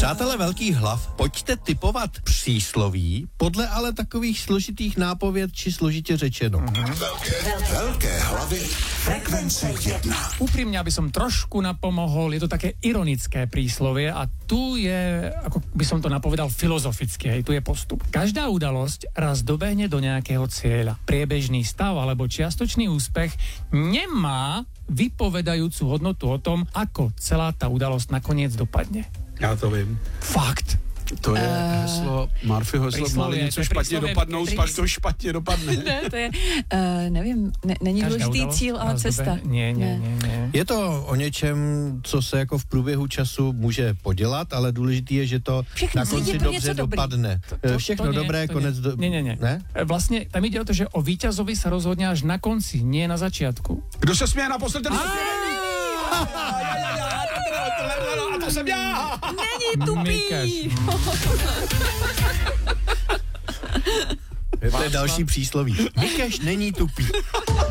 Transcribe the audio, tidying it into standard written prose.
Přátelé velkých hlav, pojďte tipovat přísloví, podle ale takových složitých nápověd či složitě řečeno. Velké hlavy frekvence 1. Úprimne, aby som trošku napomohol, je to také ironické príslovie a tu je, ako by som to napovedal, filozoficky, hej, tu je postup. Každá udalosť raz dobehne do nejakého cieľa. Priebežný stav alebo čiastočný úspech nemá vypovedajúcu hodnotu o tom, ako celá tá udalosť nakoniec dopadne. Já to vím. Fakt. To je heslo Murphyho heslo, má-li něco špatně dopadnout, pak to špatně dopadne. Ne, to je, nevím, není důležitý cíl, ale cesta. Ne. Je to o něčem, co se jako v průběhu času může podělat, ale důležitý je, že to všechno na konci dobře dopadne. Všechno dobré, konec Ne? Vlastne tam ide o to, že o víťazovi sa rozhodne až na konci, nie na začiatku. Kdo se směje naposled, ten se směje. A to jsem já. Není tupý. To je další přísloví. Vykeš není tupý.